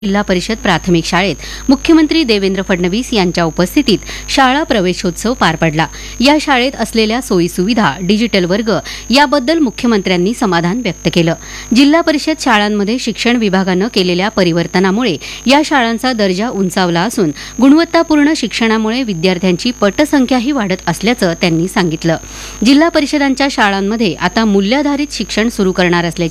जिल्हा परिषद प्राथमिक शाळेत मुख्यमंत्री देवेंद्र फडणवीस यांच्या उपस्थितीत शाळा प्रवेशोत्सव पार पडला. या शाळेत असलेल्या सोयीसुविधा, डिजिटल वर्ग याबद्दल मुख्यमंत्र्यांनी समाधान व्यक्त केलं. जिल्हा परिषद शाळांमध्ये शिक्षण विभागानं केलेल्या परिवर्तनामुळे या शाळांचा दर्जा उंचावला असून गुणवत्तापूर्ण शिक्षणामुळे विद्यार्थ्यांची पटसंख्याही वाढत असल्याचं त्यांनी सांगितलं. जिल्हा परिषदांच्या शाळांमध्ये आता मूल्याधारित शिक्षण सुरू करणार असल्याची